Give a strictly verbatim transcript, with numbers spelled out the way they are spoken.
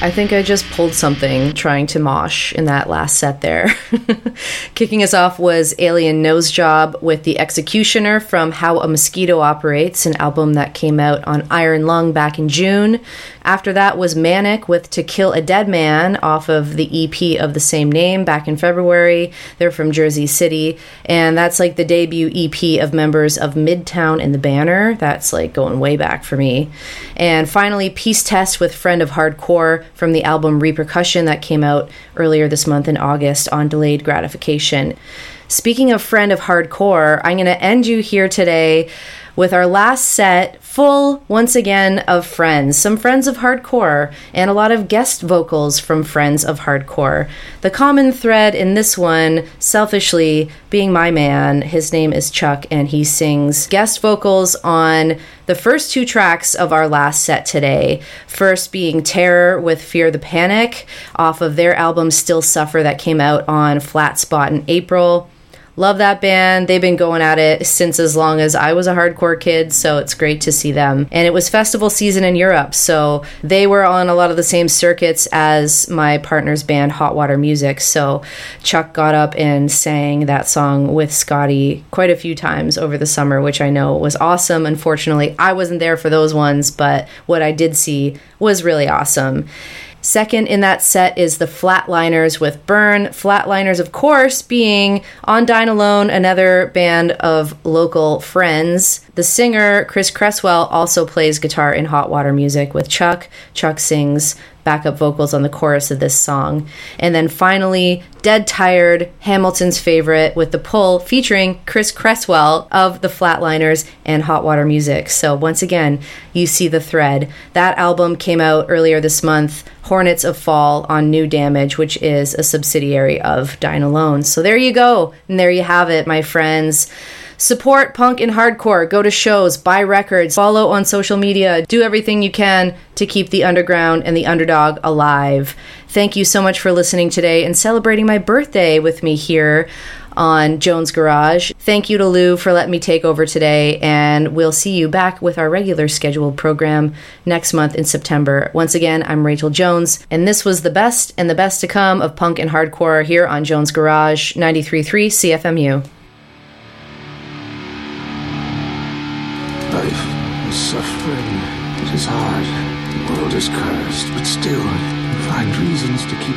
I think I just pulled something trying to mosh in that last set there. Kicking us off was Alien Nose Job with The Executioner from How a Mosquito Operates, an album that came out on Iron Lung back in June. After that was Manic with To Kill a Dead Man off of the E P of the same name back in February. They're from Jersey City, and that's like the debut E P of members of Midtown and the Banner. That's like going way back for me. And finally, Peace Test with Friend of Hardcore from the album Repercussion that came out earlier this month in August on Delayed Gratification. Speaking of Friend of Hardcore, I'm going to end you here today with our last set full, once again, of friends. Some friends of hardcore, and a lot of guest vocals from friends of hardcore. The common thread in this one, selfishly, being my man. His name is Chuck, and he sings guest vocals on the first two tracks of our last set today. First being Terror with Fear the Panic, off of their album Still Suffer that came out on Flat Spot in April. Love that band. They've been going at it since as long as I was a hardcore kid, so it's great to see them. And it was festival season in Europe, so they were on a lot of the same circuits as my partner's band, Hot Water Music. So Chuck got up and sang that song with Scotty quite a few times over the summer, which I know was awesome. Unfortunately, I wasn't there for those ones, but what I did see was really awesome. Second in that set is the Flatliners with Burn. Flatliners, of course, being On Dine Alone, another band of local friends. The singer, Chris Cresswell, also plays guitar in Hot Water Music with Chuck. Chuck sings backup vocals on the chorus of this song. And then finally, Dead Tired, Hamilton's favorite, with The Pull, featuring Chris Cresswell of the Flatliners and Hot Water Music. So once again, you see the thread. That album came out earlier this month, Hornets of Fall, on New Damage, which is a subsidiary of Dine Alone. So there you go, and there you have it, my friends. Support punk and hardcore. Go to shows, buy records, follow on social media, do everything you can to keep the underground and the underdog alive. Thank you so much for listening today and celebrating my birthday with me here on Jones Garage. Thank you to Lou for letting me take over today, and we'll see you back with our regular scheduled program next month in September. Once again, I'm Rachel Jones, and this was the best and the best to come of punk and hardcore here on Jones Garage, ninety-three point three C F M U. Life is suffering, it is hard, the world is cursed, but still, you find reasons to keep